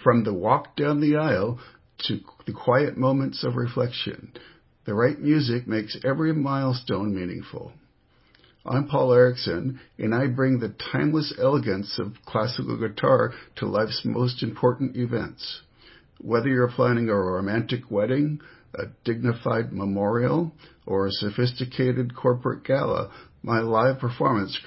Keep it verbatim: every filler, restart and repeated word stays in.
From the walk down the aisle to the quiet moments of reflection, the right music makes every milestone meaningful. I'm Paul Erickson, and I bring the timeless elegance of classical guitar to life's most important events. Whether you're planning a romantic wedding, a dignified memorial, or a sophisticated corporate gala, my live performance